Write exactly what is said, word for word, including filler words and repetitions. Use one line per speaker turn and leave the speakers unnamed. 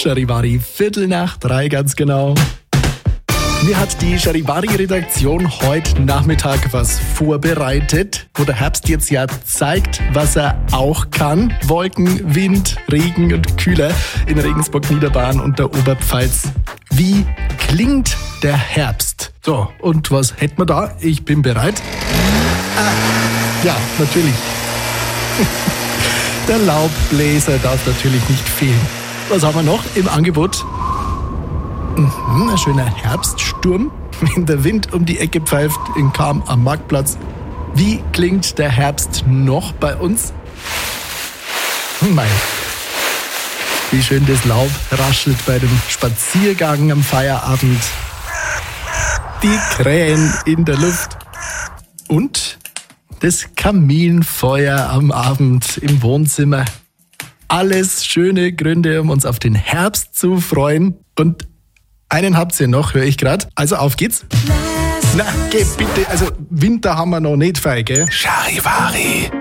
Charivari, Viertel nach drei ganz genau. Mir hat die Charivari-Redaktion heute Nachmittag was vorbereitet, wo der Herbst jetzt ja zeigt, was er auch kann. Wolken, Wind, Regen und Kühler in Regensburg, Niederbayern und der Oberpfalz. Wie klingt der Herbst? So, und was hätten wir da? Ich bin bereit. Ah, ja, natürlich. Der Laubbläser darf natürlich nicht fehlen. Was haben wir noch im Angebot? Mhm, ein schöner Herbststurm, wenn der Wind um die Ecke pfeift in Cham am Marktplatz. Wie klingt der Herbst noch bei uns? Mein, wie schön das Laub raschelt bei dem Spaziergang am Feierabend. Die Krähen in der Luft. Und das Kaminfeuer am Abend im Wohnzimmer. Alles schöne Gründe, um uns auf den Herbst zu freuen. Und einen habt ihr noch, höre ich gerade. Also auf geht's. Na, geh bitte. Also Winter haben wir noch nicht, Feige.
Charivari.